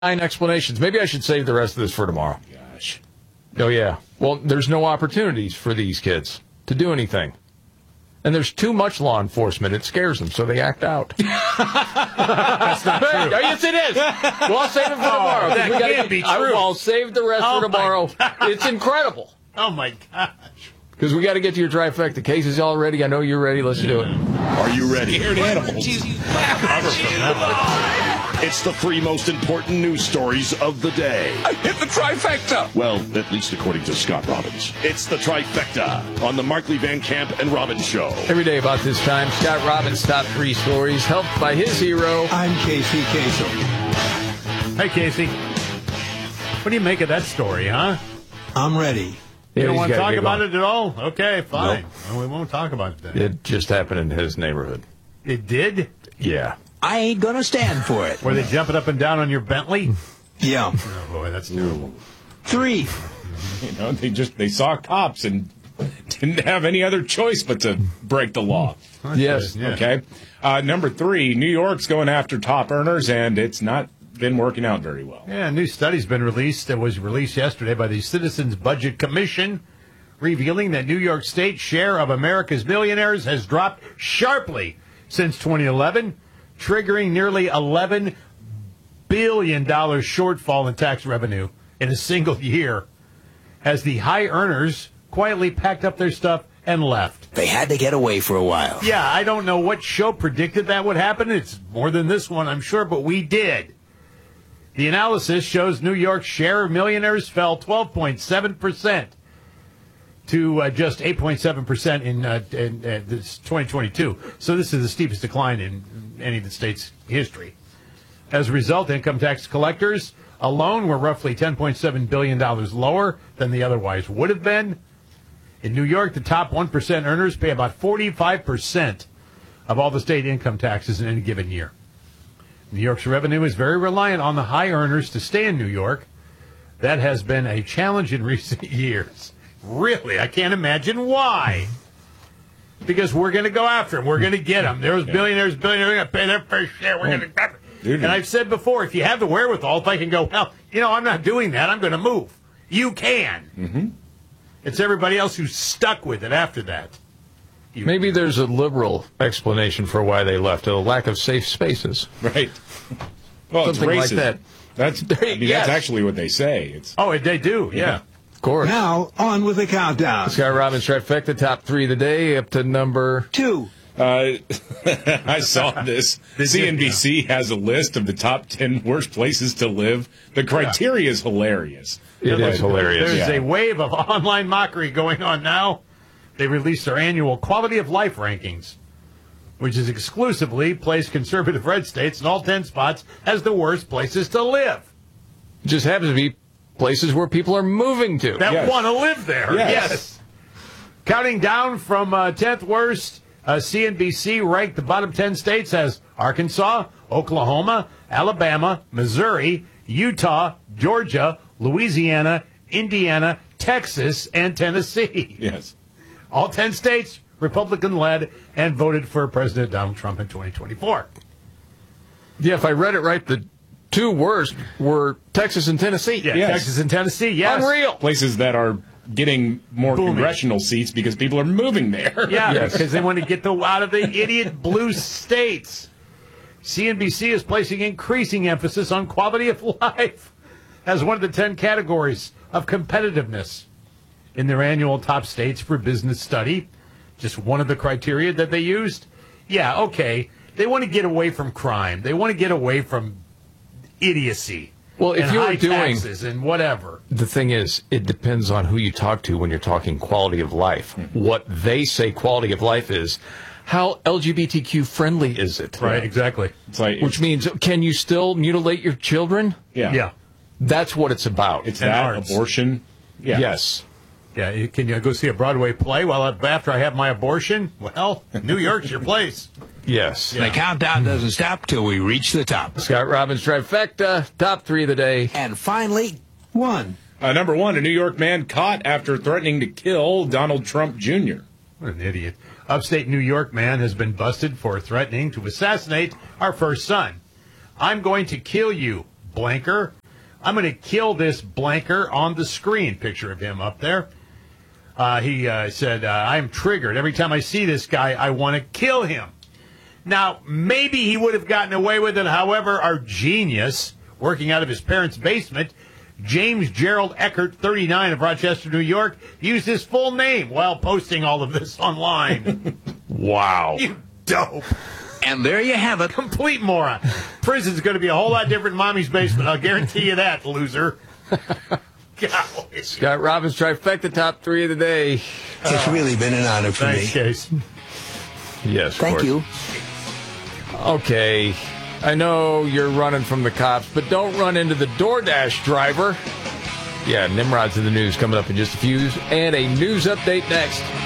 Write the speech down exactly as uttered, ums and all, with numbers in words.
Nine explanations. Maybe I should save the rest of this for tomorrow. Gosh. Oh, yeah. Well, there's no opportunities for these kids to do anything. And there's too much law enforcement. It scares them, so they act out. That's not true. Yes, it is. Well, I'll save it for tomorrow. Oh, that We gotta can't get, be I, true. I'll save the rest Oh, for tomorrow. It's incredible. Oh, my gosh. Because we got to get to your trifecta. Case is all ready. I know you're ready. Let's do it. Are you ready? Scared animals. It's the three most important news stories of the day. I hit the trifecta. Well, at least according to Scott Robbins. It's the trifecta on the Markley Van Camp and Robbins Show. Every day about this time, Scott Robbins' top three stories, helped by his hero. I'm Casey Kasem. Hey, Casey. What do you make of that story, huh? I'm ready. You Yeah, don't he's want to gotta talk get about going. it at all? Okay, fine. Well, we won't talk about it then. It just happened in his neighborhood. It did? Yeah. I ain't gonna stand for it. Were they jumping up and down on your Bentley? Yeah. Oh, boy, that's terrible. Three. You know, they just they saw cops and didn't have any other choice but to break the law. Yes. Yeah. Okay. Uh, number three, New York's going after top earners, and it's not been working out very well. Yeah, a new study's been released. It was released yesterday by the Citizens Budget Commission, revealing that New York State's share of America's millionaires has dropped sharply since twenty eleven, triggering nearly eleven billion dollars shortfall in tax revenue in a single year, as the high earners quietly packed up their stuff and left. They had to get away for a while. Yeah, I don't know what show predicted that would happen. It's more than this one, I'm sure, but we did. The analysis shows New York's share of millionaires fell twelve point seven percent to uh, just eight point seven percent in, uh, in uh, this twenty twenty-two. So this is the steepest decline in any of the state's history. As a result, income tax collectors alone were roughly ten point seven billion dollars lower than they otherwise would have been. In New York, the top one percent earners pay about forty-five percent of all the state income taxes in any given year. New York's revenue is very reliant on the high earners to stay in New York. That has been a challenge in recent years. Really, I can't imagine why. Because we're going to go after them. We're going to get them. There's billionaires, billionaires, we're going to pay their fair share. We're going to grab it. And I've said before, if you have the wherewithal, if I can go, well, you know, I'm not doing that. I'm going to move. You can. Mm-hmm. It's everybody else who's stuck with it after that. You Maybe there's a liberal explanation for why they left, a lack of safe spaces. Right. Well, Something like it's racism. that. That's I mean, Yes. that's actually what they say. It's Oh, they do, yeah. Of course. Now, on with the countdown. Scott Robbins trifecta, top three of the day, up to number... Two. Uh, I saw this. C N B C has a list of the top ten worst places to live. The criteria is hilarious. It is hilarious. There's Yeah. a wave of online mockery going on now. They released their annual quality of life rankings, which is exclusively placed conservative red states in all ten spots as the worst places to live. It just happens to be places where people are moving to. That Yes. want to live there. Yes. Counting down from uh, tenth worst, uh, C N B C ranked the bottom ten states as Arkansas, Oklahoma, Alabama, Missouri, Utah, Georgia, Louisiana, Indiana, Texas, and Tennessee. Yes. All ten states Republican-led and voted for President Donald Trump in twenty twenty-four. Yeah, if I read it right, the two worst were Texas and Tennessee. Yeah, Yes. Texas and Tennessee, yes. Unreal. Places that are getting more Booming. congressional seats because people are moving there. Yeah, Yes. because they want to get the, out of the idiot blue states. C N B C is placing increasing emphasis on quality of life as one of the ten categories of competitiveness in their annual top states for business study. Just one of the criteria that they used. Yeah, okay. They want to get away from crime. They want to get away from idiocy. Well, if and you were high doing- taxes and whatever. The thing is, it depends on who you talk to when you're talking quality of life. What they say quality of life is, how L G B T Q friendly is it? Right, exactly. It's like Which means, can you still mutilate your children? yeah, Yeah. That's what it's about. It's And that arts. abortion. Yeah. Yes. Yeah, you- can you go see a Broadway play while I, after I have my abortion? Well, New York's your place. Yes. The countdown doesn't stop till we reach the top. Scott Robbins trifecta, top three of the day. And finally, one. Uh, number one, a New York man caught after threatening to kill Donald Trump Junior What an idiot. Upstate New York man has been busted for threatening to assassinate our first son. I'm going to kill you, blanker. I'm going to kill this blanker on the screen. Picture of him up there. Uh, he uh, said, uh, I'm triggered. Every time I see this guy, I want to kill him. Now, maybe he would have gotten away with it. However, our genius, working out of his parents' basement, James Gerald Eckert, thirty-nine, of Rochester, New York, used his full name while posting all of this online. Wow. You dope. And there you have it. Complete moron. Prison's going to be a whole lot different in Mommy's basement. I'll guarantee you that, loser. Golly. Scott Robbins trifecta top three of the day. It's really been an honor for Thanks, me. Case. Yes, of Thank course. you. Okay, I know you're running from the cops, but don't run into the DoorDash driver. Yeah, Nimrod's in the news coming up in just a few, and a news update next.